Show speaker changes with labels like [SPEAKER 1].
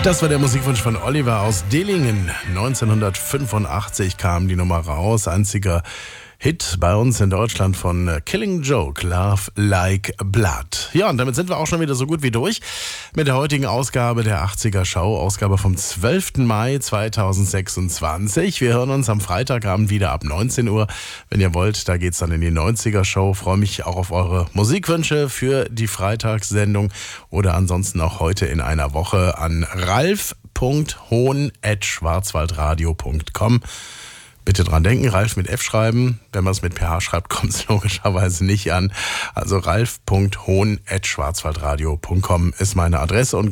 [SPEAKER 1] Das war der Musikwunsch von Oliver aus Dillingen. 1985 kam die Nummer raus. Einziger Hit bei uns in Deutschland von Killing Joke, Love Like Blood. Ja, und damit sind wir auch schon wieder so gut wie durch mit der heutigen Ausgabe der 80er Show, Ausgabe vom 12. Mai 2026. Wir hören uns am Freitagabend wieder ab 19 Uhr. Wenn ihr wollt, da geht's dann in die 90er Show. Freue mich auch auf eure Musikwünsche für die Freitagssendung oder ansonsten auch heute in einer Woche an ralf.hohn@schwarzwaldradio.com. Bitte dran denken, Ralf mit F schreiben. Wenn man es mit PH schreibt, kommt es logischerweise nicht an. Also ralf.hohn@schwarzwaldradio.com ist meine Adresse. Und